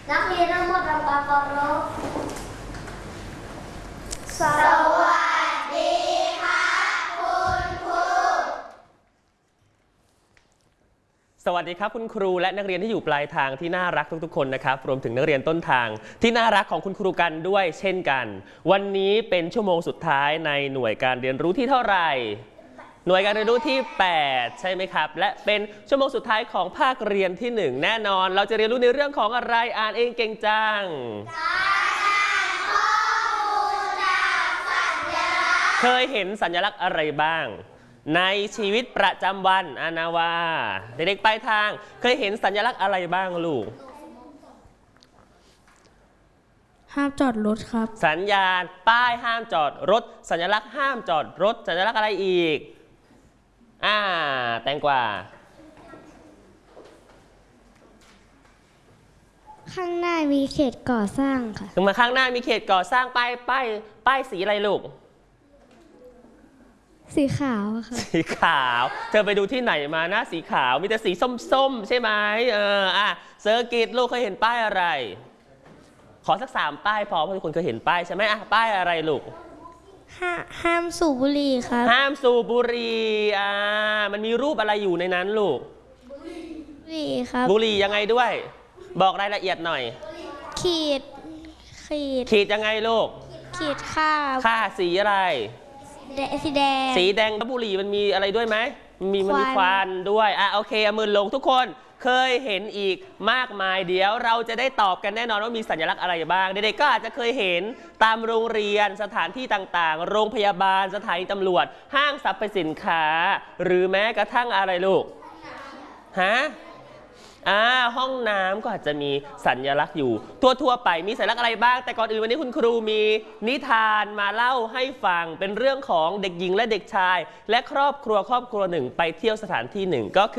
นักเรียนทั้งหมดทำความเคารพสวัสดีค่ะคุณครูสวัสดีครับคุณครูและนักเรียนที่อยู่ปลายทางที่น่ารักทุกๆคนนะครับรวมถึงนักเรียนต้นทางที่น่ารักของคุณครูกันด้วยเช่นกันวันนี้เป็นชั่วโมงสุดท้ายในหน่วยการเรียนรู้ที่เท่าไหร่หน่วยการเรียนรู้ที่8ใช่ไหมครับและเป็นชั่วโมงสุดท้ายของภาคเรียนที่1แน่นอนเราจะเรียนรู้ในเรื่องของอะไรอ่านเองเก่งจังเคยเห็นสัญลักษณ์อะไรบ้างในชีวิตประจำวันอานาวาเด็กๆปลายทางเคยเห็นสัญลักษณ์อะไรบ้างลูกห้ามจอดรถครับสัญญาณป้ายห้ามจอดรถสัญลักษณ์ห้ามจอดรถสัญลักษณ์อะไรอีกแตงกวาข้างหน้ามีเขตก่อสร้างค่ะถึงมาข้างหน้ามีเขตก่อสร้างป้ายสีอะไรลูกสีขาวค่ะสีขาวเธอไปดูที่ไหนมานะสีขาวมีแต่สีส้มๆใช่ไหมเซอร์กิตลูกเคยเห็นป้ายอะไรขอสัก3ป้ายพอเพราะทุกคนเคยเห็นป้ายใช่ไหมป้ายอะไรลูกห้ามสูบบุหรี่ครับห้ามสูบบุหรี่มันมีรูปอะไรอยู่ในนั้นลูกบุหรี่ครับบุหรี่ยังไงด้วยบอกรายละเอียดหน่อยขีดยังไงลูกขีดค่าสีอะไรสีแดงบุหรี่มันมีอะไรด้วยไหมมันมีควันด้วยโอเคเอามือลงทุกคนเคยเห็นอีกมากมายเดี๋ยวเราจะได้ตอบกันแน่นอนว่ามีสัญลักษณ์อะไรบ้างเด็กๆก็อาจจะเคยเห็นตามโรงเรียนสถานที่ต่างๆโรงพยาบาลสถานีตำรวจห้างสรรพสินค้าหรือแม้กระทั่งอะไรลูกห้องน้ำก็อาจจะมีสัญลักษณ์อยู่ทั่วไปมีสัญลักษณ์อะไรบ้างแต่ก่อนอื่นวันนี้คุณครูมีนิทานมาเล่าให้ฟังเป็นเรื่องของเด็กหญิงและเด็กชายและครอบครัวหนึ่งไปเที่ยวสถานที่หนึ่งก็คือ